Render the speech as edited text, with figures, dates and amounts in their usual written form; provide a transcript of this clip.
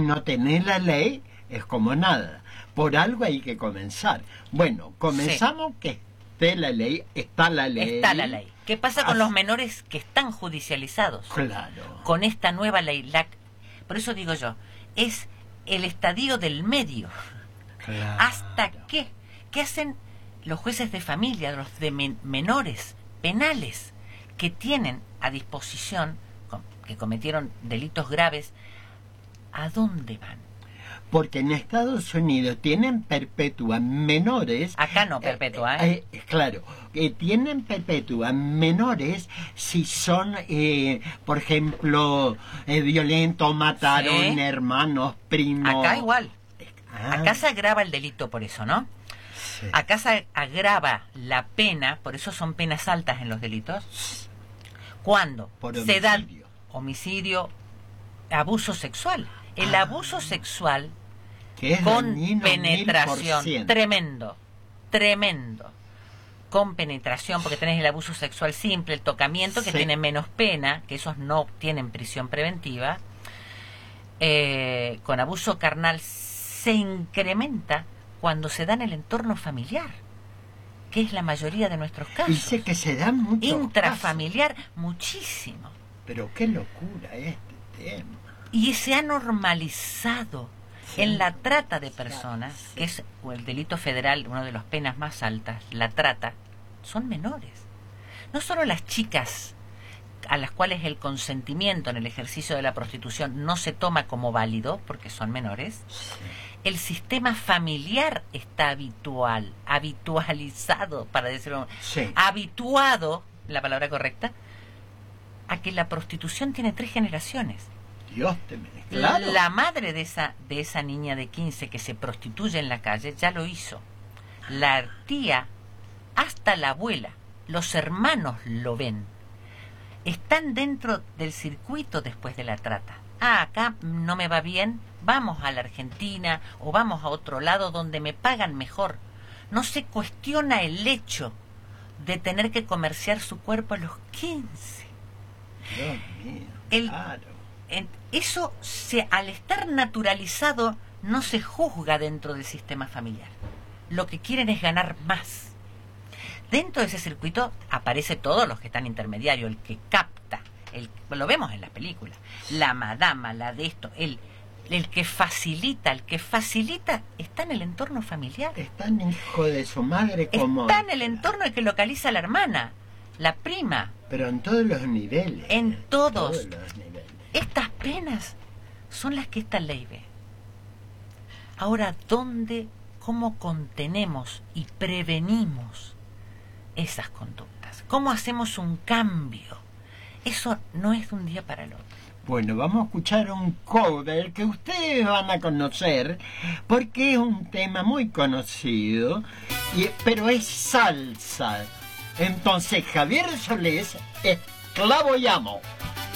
no tenés la ley, es como nada. Por algo hay que comenzar. Bueno, comenzamos que esté la ley, está la ley. Está la ley. ¿Qué pasa con los menores que están judicializados? Claro. Con esta nueva ley. Por eso digo yo, es el estadio del medio. Claro. ¿Hasta qué? ¿Qué hacen los jueces de familia, los de menores penales, que tienen a disposición, que cometieron delitos graves? ¿A dónde van? Porque en Estados Unidos tienen perpetua menores. Acá no perpetua, claro, tienen perpetua menores si son, por ejemplo, violentos, mataron hermanos, primos. Acá igual. Acá se agrava el delito por eso, ¿no? Sí. Acá se agrava la pena, por eso son penas altas en los delitos, cuando se da homicidio, abuso sexual. El abuso sexual con penetración, 1000%. Tremendo. Con penetración, porque tenés el abuso sexual simple, el tocamiento, que tiene menos pena, que esos no tienen prisión preventiva. Con abuso carnal se incrementa cuando se da en el entorno familiar, que es la mayoría de nuestros casos. Dice que se da mucho. Intrafamiliar, muchísimo. Pero qué locura este tema. Y se ha normalizado en la trata de personas, que es el delito federal, una de las penas más altas, la trata, son menores. No solo las chicas a las cuales el consentimiento en el ejercicio de la prostitución no se toma como válido, porque son menores, el sistema familiar está habitualizado, para decirlo, habituado, la palabra correcta, a que la prostitución tiene 3 generaciones. Dios te me... Claro. La madre de esa niña de 15 que se prostituye en la calle ya lo hizo. La tía, hasta la abuela, los hermanos lo ven. Están dentro del circuito después de la trata. Acá no me va bien, vamos a la Argentina o vamos a otro lado donde me pagan mejor. No se cuestiona el hecho de tener que comerciar su cuerpo a los 15. Dios mío, claro. Eso, al estar naturalizado, no se juzga dentro del sistema familiar. Lo que quieren es ganar más. Dentro de ese circuito aparece todos los que están intermediarios, el que capta, lo vemos en las películas, la madama, la de esto, el que facilita, está en el entorno familiar. Está en hijo de su madre como... Está en el entorno el que localiza a la hermana, la prima. Pero en todos los niveles. En todos. Los niveles. Estas penas son las que esta ley ve. Ahora, cómo contenemos y prevenimos esas conductas? ¿Cómo hacemos un cambio? Eso no es de un día para el otro. Bueno, vamos a escuchar un cover que ustedes van a conocer porque es un tema muy conocido, pero es salsa. Entonces, Javier Solés, Esclavo y Amo.